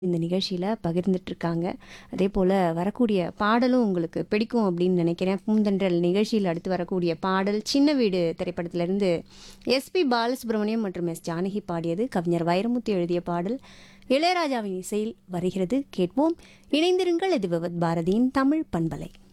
இந்த நிகழ்ச்சியில பகிர்ந்துட்டுருக்காங்க. அதேபோல வரக்கூடிய பாடலும் உங்களுக்கு பிடிக்கும் அப்படின்னு நினைக்கிறேன். பூந்தென்றல் நிகழ்ச்சியில் அடுத்து வரக்கூடிய பாடல் சின்ன வீடு திரைப்படத்திலிருந்து எஸ்பி பாலசுப்ரமணியம் மற்றும் எஸ் ஜானகி பாடியது. கவிஞர் வைரமுத்து எழுதிய பாடல் இளையராஜாவின் இசையில் வருகிறது. கேட்போம். இணைந்திருங்கள். இது விவத் பாரதியின் தமிழ் பண்பலை.